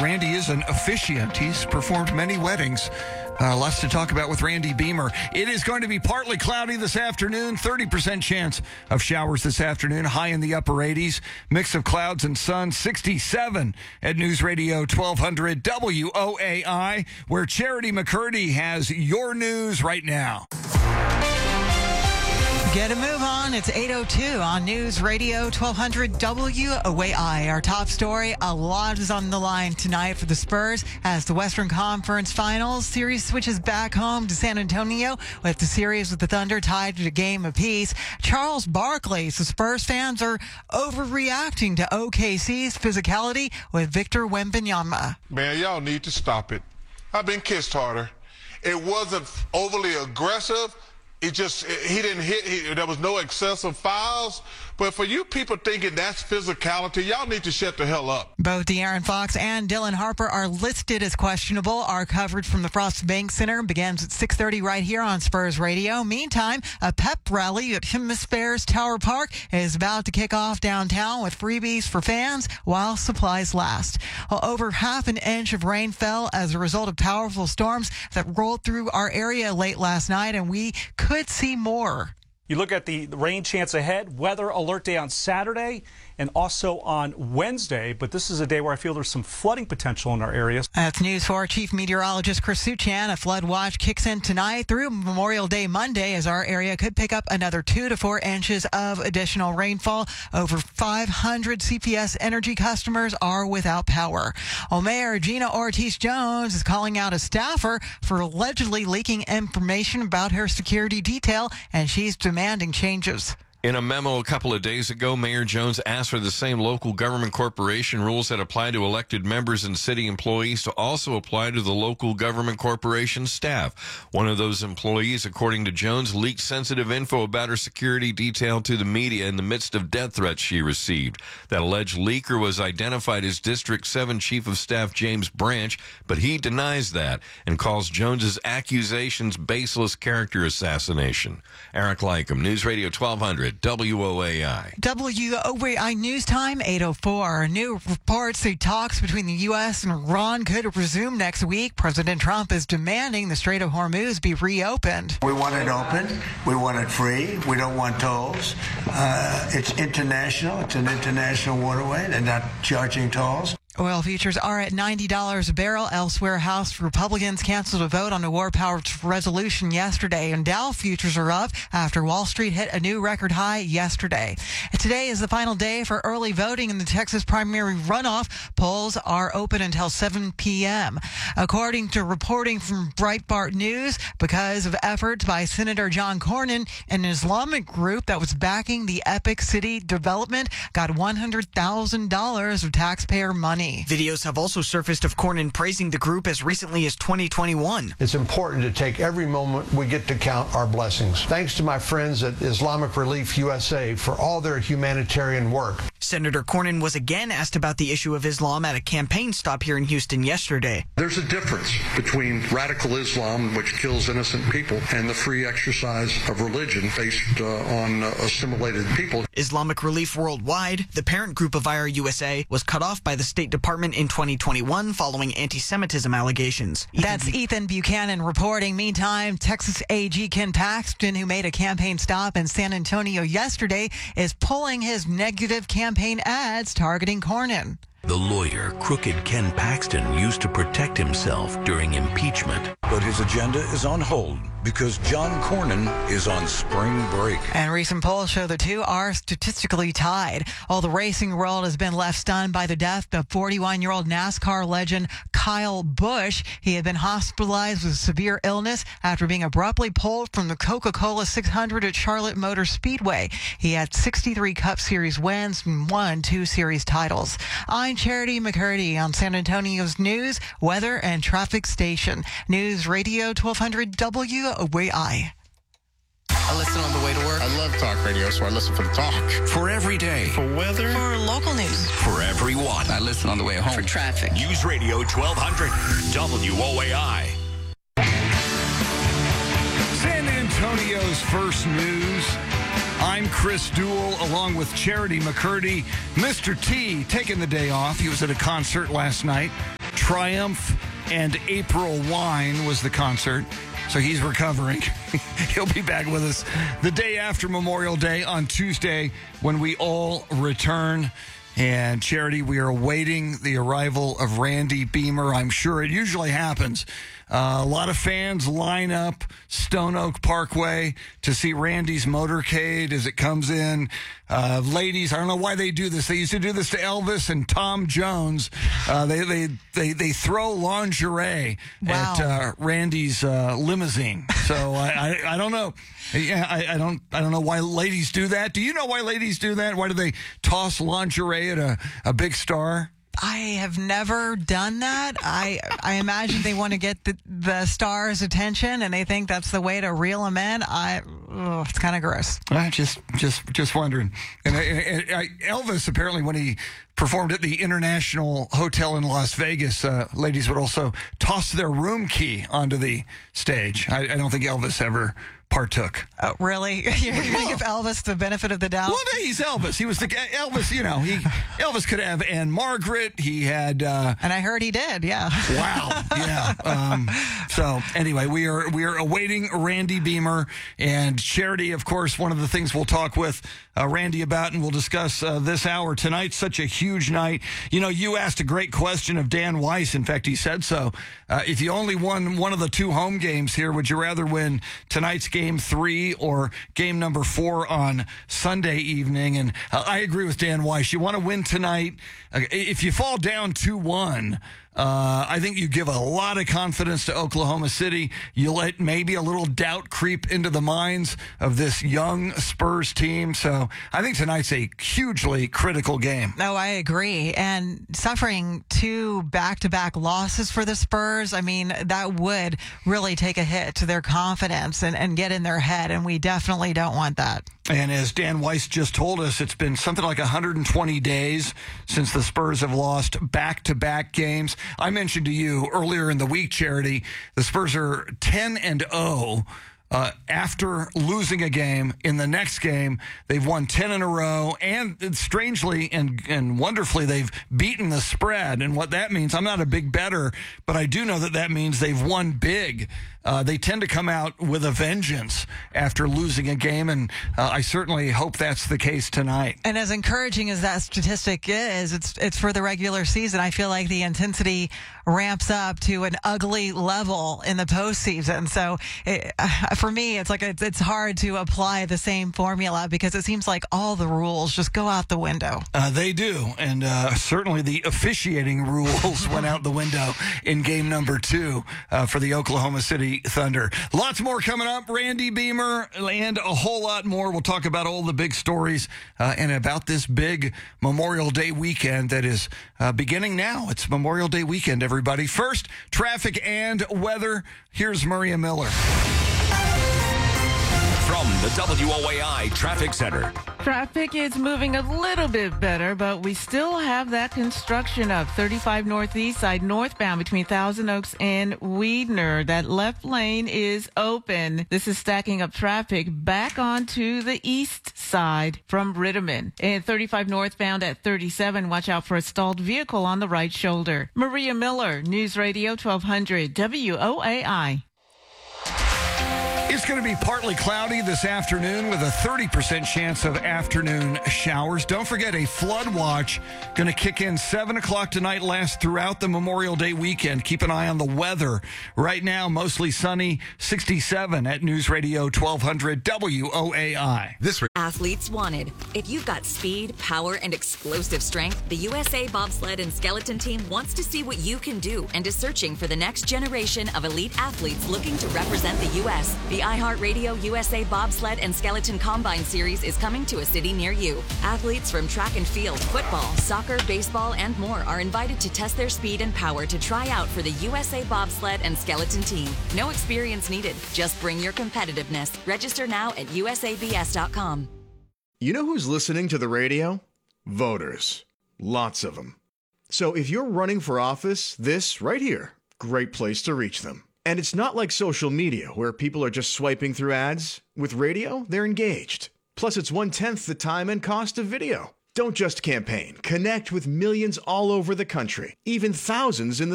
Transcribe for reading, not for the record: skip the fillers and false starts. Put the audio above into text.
Randy is an officiant. He's performed many weddings. Lots to talk about with Randy Beamer. It is going to be partly cloudy this afternoon, 30% chance of showers this afternoon, high in the upper 80s, mix of clouds and sun, 67 at News Radio 1200 WOAI, where Charity McCurdy has your news right now. Get a move on. It's 8:02 on News Radio 1200 WOAI. Our top story, a lot is on the line tonight for the Spurs as the Western Conference Finals series switches back home to San Antonio with the series with the Thunder tied at a game apiece. Charles Barkley says Spurs fans are overreacting to OKC's physicality with Victor Wembanyama. Man, y'all need to stop it. I've been kissed harder. It wasn't overly aggressive. He didn't hit. There was no excessive fouls. But for you people thinking that's physicality, y'all need to shut the hell up. Both De'Aaron Fox and Dylan Harper are listed as questionable. Our coverage from the Frost Bank Center begins at 6:30 right here on Spurs Radio. Meantime, a pep rally at Hemispheres Tower Park is about to kick off downtown with freebies for fans while supplies last. Well, over half an inch of rain fell as a result of powerful storms that rolled through our area late last night, and we could see more. You look at the rain chance ahead, weather alert day on Saturday and also on Wednesday. But this is a day where I feel there's some flooding potential in our areas. That's News 4 Chief Meteorologist Chris Suchan. A flood watch kicks in tonight through Memorial Day Monday as our area could pick up another 2 to 4 inches of additional rainfall. Over 500 CPS Energy customers are without power. Well, Mayor Gina Ortiz-Jones is calling out a staffer for allegedly leaking information about her security detail, and she's demanding changes. In a memo a couple of days ago, Mayor Jones asked for the same local government corporation rules that apply to elected members and city employees to also apply to the local government corporation staff. One of those employees, according to Jones, leaked sensitive info about her security detail to the media in the midst of death threats she received. That alleged leaker was identified as District 7 Chief of Staff James Branch, but he denies that and calls Jones's accusations baseless character assassination. Eric Lycum, News Radio 1200. WOAI. WOAI News Time, 8:04. New reports say talks between the U.S. and Iran could resume next week. President Trump is demanding the Strait of Hormuz be reopened. We want it open. We want it free. We don't want tolls. It's international. It's an international waterway. They're not charging tolls. Oil futures are at $90 a barrel. Elsewhere, House Republicans canceled a vote on a war powers resolution yesterday, and Dow futures are up after Wall Street hit a new record high yesterday. And today is the final day for early voting in the Texas primary runoff. Polls are open until 7 p.m. According to reporting from Breitbart News, because of efforts by Senator John Cornyn, an Islamic group that was backing the Epic City development got $100,000 of taxpayer money. Videos have also surfaced of Cornyn praising the group as recently as 2021. It's important to take every moment we get to count our blessings. Thanks to my friends at Islamic Relief USA for all their humanitarian work. Senator Cornyn was again asked about the issue of Islam at a campaign stop here in Houston yesterday. There's a difference between radical Islam, which kills innocent people, and the free exercise of religion based on assimilated people. Islamic Relief Worldwide, the parent group of IR USA, was cut off by the State Department in 2021 following anti-Semitism allegations. That's Ethan Buchanan reporting. Meantime, Texas AG Ken Paxton, who made a campaign stop in San Antonio yesterday, is pulling his negative campaign ads targeting Cornyn. The lawyer, crooked Ken Paxton, used to protect himself during impeachment. But his agenda is on hold because John Cornyn is on spring break. And recent polls show the two are statistically tied. All the racing world has been left stunned by the death of 41-year-old NASCAR legend Kyle Busch. He had been hospitalized with severe illness after being abruptly pulled from the Coca-Cola 600 at Charlotte Motor Speedway. He had 63 Cup Series wins and won 2 series titles. I'm Charity McCurdy on San Antonio's news, weather, and traffic station. News Radio 1200 WOAI. I listen on the way to work. I love talk radio, so I listen for the talk. For every day. For weather. For local news. For everyone. I listen on the way home. For traffic. News Radio 1200 WOAI. San Antonio's first news. I'm Chris Duell, along with Charity McCurdy. Mr. T taking the day off. He was at a concert last night. Triumph and April Wine was the concert. So he's recovering. He'll be back with us the day after Memorial Day on Tuesday when we all return. And Charity, we are awaiting the arrival of Randy Beamer. I'm sure it usually happens. A lot of fans line up Stone Oak Parkway to see Randy's motorcade as it comes in. Ladies, I don't know why they do this. They used to do this to Elvis and Tom Jones. They throw lingerie at Randy's limousine. So I don't know. Yeah, I don't know why ladies do that. Do you know why ladies do that? Why do they toss lingerie at a big star? I have never done that. I imagine they want to get the star's attention, and they think that's the way to reel them in. It's kind of gross. Just wondering. And Elvis, apparently, when he performed at the International Hotel in Las Vegas, ladies would also toss their room key onto the stage. I don't think Elvis ever partook. Oh, really? You're going to give Elvis the benefit of the doubt? Well, he's Elvis. He was the Elvis. You know, Elvis could have Anne Margaret. He had, and I heard he did. Yeah. Wow. Yeah. So anyway, we are awaiting Randy Beamer and Charity. Of course, one of the things we'll talk with Randy about, and we'll discuss this hour. Tonight's such a huge night. You know, you asked a great question of Dan Weiss. In fact, he said so. If you only won one of the two home games here, would you rather win tonight's Game 3 or game number 4 on Sunday evening? And I agree with Dan Weiss. You want to win tonight. If you fall down 2-1, I think you give a lot of confidence to Oklahoma City. You let maybe a little doubt creep into the minds of this young Spurs team. So I think tonight's a hugely critical game. No, I agree. And suffering 2 back-to-back losses for the Spurs, I mean, that would really take a hit to their confidence and get in their head. And we definitely don't want that. And as Dan Weiss just told us, it's been something like 120 days since the Spurs have lost back-to-back games. I mentioned to you earlier in the week, Charity, the Spurs are 10-0 after losing a game. In the next game, they've won 10 in a row, and strangely and wonderfully, they've beaten the spread. And what that means, I'm not a big bettor, but I do know that means they've won big. They tend to come out with a vengeance after losing a game, and I certainly hope that's the case tonight. And as encouraging as that statistic is, it's for the regular season. I feel like the intensity ramps up to an ugly level in the postseason. So for me, it's hard to apply the same formula because it seems like all the rules just go out the window. They do, and certainly the officiating rules went out the window in game number 2 for the Oklahoma City Thunder. Lots more coming up. Randy Beamer and a whole lot more. We'll talk about all the big stories and about this big Memorial Day weekend that is beginning now. It's Memorial Day weekend, everybody. First, traffic and weather. Here's Maria Miller. From the WOAI Traffic Center. Traffic is moving a little bit better, but we still have that construction up 35 Northeast side northbound between Thousand Oaks and Weidner. That left lane is open. This is stacking up traffic back onto the east side from Ritterman. And 35 northbound at 37. Watch out for a stalled vehicle on the right shoulder. Maria Miller, News Radio 1200 WOAI. It's going to be partly cloudy this afternoon with a 30% chance of afternoon showers. Don't forget, a flood watch going to kick in 7 o'clock tonight, last throughout the Memorial Day weekend. Keep an eye on the weather. Right now, mostly sunny, 67 at News Radio 1200 WOAI. Athletes wanted. If you've got speed, power, and explosive strength, the USA Bobsled and Skeleton Team wants to see what you can do and is searching for the next generation of elite athletes looking to represent the U.S. The iHeartRadio USA Bobsled and Skeleton Combine Series is coming to a city near you. Athletes from track and field, football, soccer, baseball, and more are invited to test their speed and power to try out for the USA Bobsled and Skeleton Team. No experience needed. Just bring your competitiveness. Register now at usabs.com. You know who's listening to the radio? Voters. Lots of them. So if you're running for office, this right here, great place to reach them. And it's not like social media where people are just swiping through ads. With radio, they're engaged. Plus, it's 1/10 the time and cost of video. Don't just campaign. Connect with millions all over the country, even thousands in the